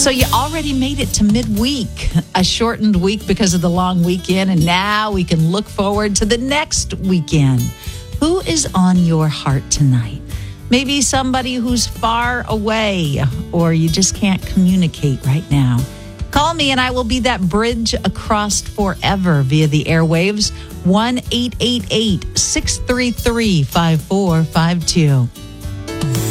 So you already made it to midweek, a shortened week because of the long weekend, and now we can look forward to the next weekend. Who is on your heart tonight? Maybe somebody who's far away, or you just can't communicate right now. Call me and I will be that bridge across forever via the airwaves. 1-888-633-5452.